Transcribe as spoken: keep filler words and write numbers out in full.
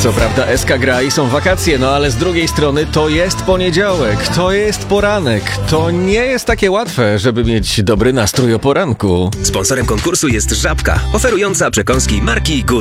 Co prawda S K gra i są wakacje, no ale z drugiej strony to jest poniedziałek, to jest poranek. To nie jest takie łatwe, żeby mieć dobry nastrój o poranku. Sponsorem konkursu jest Żabka, oferująca przekąski marki Good.